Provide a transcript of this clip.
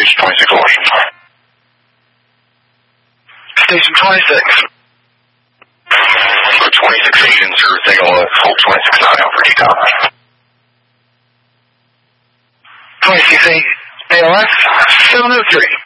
Station 26 Washington. Station 26. So 26 stations, or they all hold 26 9 out for takeoff. 26 ALS 703.